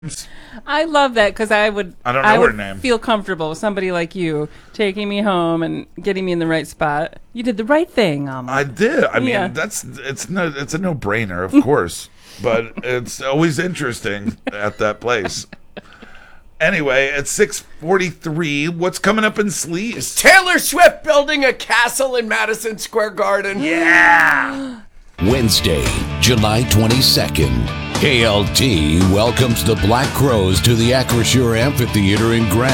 I love that because I I don't know her would name. feel comfortable with somebody like you taking me home and getting me in the right spot. You did the right thing, Alma. I did. I mean, Yeah. it's a no-brainer, of course, but it's always interesting at that place. Anyway, at 6:43, what's coming up in Sleaze? Taylor Swift building a castle in Madison Square Garden. Yeah. Wednesday, July 22nd. KLT welcomes the Black Crowes to the Acrisure Amphitheater in Grand